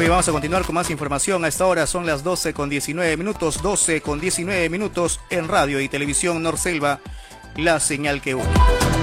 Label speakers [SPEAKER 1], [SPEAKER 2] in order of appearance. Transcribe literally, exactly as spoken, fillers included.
[SPEAKER 1] Muy bien, vamos a continuar con más información. A esta hora son las doce con diecinueve minutos, doce con diecinueve minutos en radio y televisión Norselva, la señal que une.